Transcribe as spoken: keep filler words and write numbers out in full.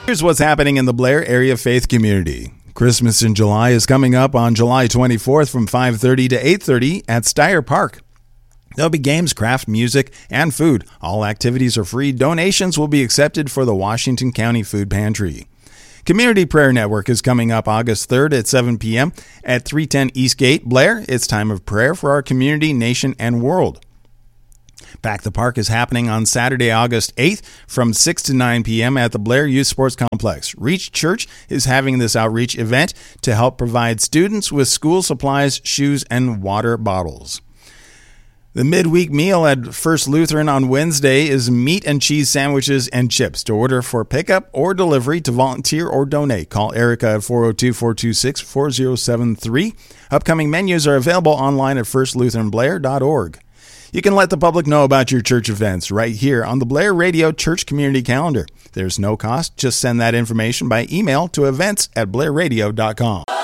Here's what's happening in the Blair Area Faith Community. Christmas in July is coming up on July twenty-fourth from five thirty to eight thirty at Steyer Park. There'll be games, craft, music, and food. All activities are free. Donations will be accepted for the Washington County Food Pantry. Community Prayer Network is coming up August third at seven p.m. at three ten Eastgate, Blair. It's time of prayer for our community, nation, and world. Back the Park is happening on Saturday, August eighth from six to nine p.m. at the Blair Youth Sports Complex. Reach Church is having this outreach event to help provide students with school supplies, shoes, and water bottles. The midweek meal at First Lutheran on Wednesday is meat and cheese sandwiches and chips. To order for pickup or delivery, to volunteer or donate, call Erica at four oh two, four two six, four oh seven three. Upcoming menus are available online at first lutheran blair dot org. You can let the public know about your church events right here on the Blair Radio Church Community Calendar. There's no cost. Just send that information by email to events at blair radio dot com.